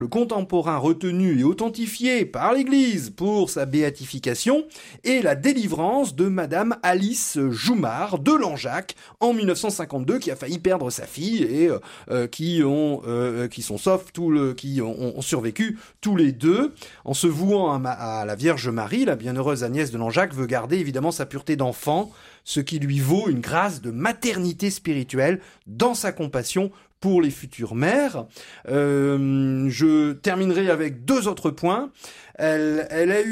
le contemporain retenu et authentifié par l'Église pour sa béatification est la délivrance de Madame Alice Joumard de Langeac en 1952, qui a failli perdre sa fille et qui ont survécu tous les deux. En se vouant à la Vierge Marie, la bienheureuse Agnès de Langeac veut garder évidemment sa pureté d'enfant, ce qui lui vaut une grâce de maternité spirituelle dans sa compassion pour les futures mères. Je terminerai avec 2 autres points. La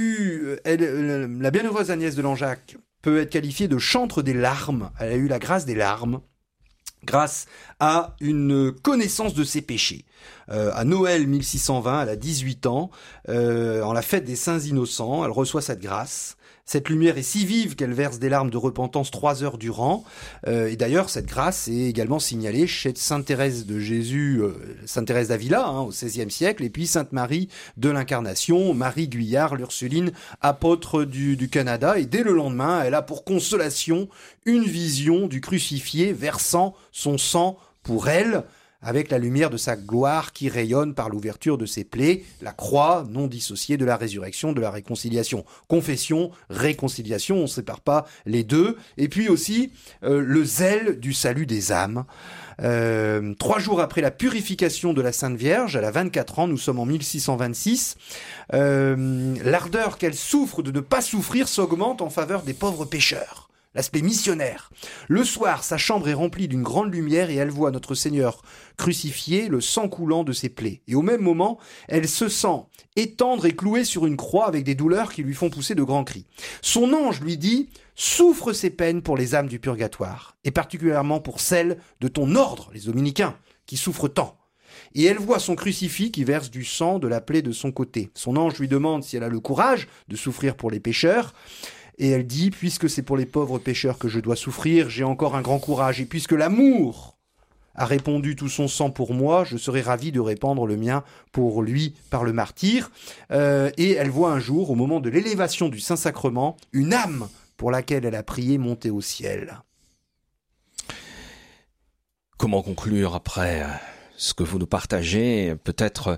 bienheureuse Agnès de Langeac peut être qualifiée de chantre des larmes. Elle a eu la grâce des larmes grâce à une connaissance de ses péchés. À Noël 1620, elle a 18 ans, en la fête des Saints Innocents, elle reçoit cette grâce. Cette lumière est si vive qu'elle verse des larmes de repentance 3 heures durant. Et d'ailleurs, cette grâce est également signalée chez Sainte Thérèse de Jésus, Sainte Thérèse d'Avila, au XVIe siècle, et puis Sainte Marie de l'Incarnation, Marie Guyard, l'Ursuline, apôtre du Canada. Et dès le lendemain, elle a pour consolation une vision du crucifié versant son sang pour elle, avec la lumière de sa gloire qui rayonne par l'ouverture de ses plaies, la croix non dissociée de la résurrection, de la réconciliation. Confession, réconciliation, on ne sépare pas les deux. Et puis aussi le zèle du salut des âmes. 3 jours après la purification de la Sainte Vierge, elle a 24 ans, nous sommes en 1626, l'ardeur qu'elle souffre de ne pas souffrir s'augmente en faveur des pauvres pécheurs. L'aspect missionnaire. Le soir, sa chambre est remplie d'une grande lumière et elle voit notre Seigneur crucifié, le sang coulant de ses plaies. Et au même moment, elle se sent étendre et clouer sur une croix avec des douleurs qui lui font pousser de grands cris. Son ange lui dit « Souffre ces peines pour les âmes du purgatoire, et particulièrement pour celles de ton ordre, les dominicains, qui souffrent tant. » Et elle voit son crucifix qui verse du sang de la plaie de son côté. Son ange lui demande si elle a le courage de souffrir pour les pécheurs. Et elle dit, puisque c'est pour les pauvres pécheurs que je dois souffrir, j'ai encore un grand courage. Et puisque l'amour a répandu tout son sang pour moi, je serai ravi de répandre le mien pour lui par le martyr. Et elle voit un jour, au moment de l'élévation du Saint-Sacrement, une âme pour laquelle elle a prié monter au ciel. Comment conclure après ce que vous nous partagez ? Peut-être...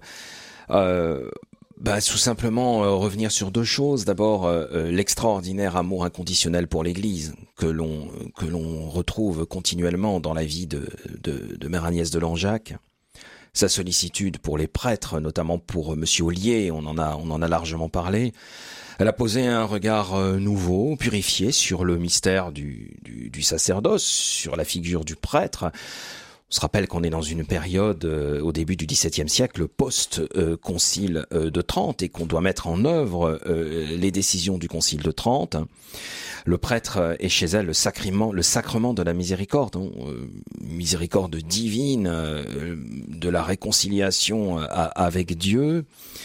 tout simplement revenir sur 2 choses. D'abord, l'extraordinaire amour inconditionnel pour l'Église que l'on retrouve continuellement dans la vie de Mère Agnès de Langeac. Sa sollicitude pour les prêtres, notamment pour Monsieur Ollier, on en a largement parlé. Elle a posé un regard nouveau, purifié sur le mystère du sacerdoce, sur la figure du prêtre. On se rappelle qu'on est dans une période au début du XVIIe siècle post-concile de Trente et qu'on doit mettre en œuvre les décisions du concile de Trente. Le prêtre est chez elle le sacrement de la miséricorde, miséricorde divine, de la réconciliation avec Dieu.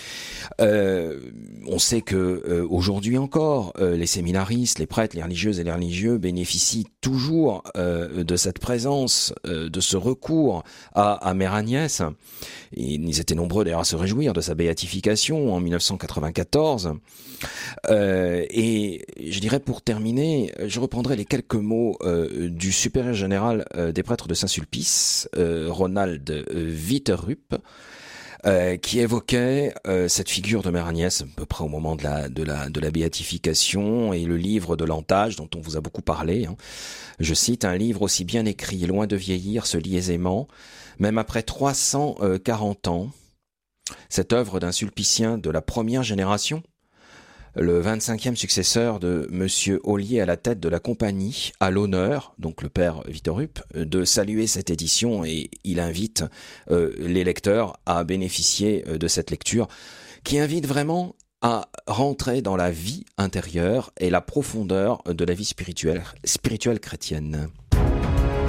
On sait que aujourd'hui encore, les séminaristes, les prêtres, les religieuses et les religieux bénéficient toujours de cette présence, de ce recours à Mère Agnès. Et ils étaient nombreux d'ailleurs à se réjouir de sa béatification en 1994. Et je dirais pour terminer, je reprendrai les quelques mots du supérieur général des prêtres de Saint-Sulpice, Ronald Witterup, qui évoquait cette figure de Mère Agnès à peu près au moment de la béatification, et le livre de Lantage dont on vous a beaucoup parlé. Je cite: « Un livre aussi bien écrit, loin de vieillir, se lit aisément, même après 340 ans. Cette œuvre d'un sulpicien de la première génération, le 25e successeur de Monsieur Ollier à la tête de la compagnie, a l'honneur, donc le père Witterup, de saluer cette édition, et il invite les lecteurs à bénéficier de cette lecture qui invite vraiment à rentrer dans la vie intérieure et la profondeur de la vie spirituelle chrétienne. »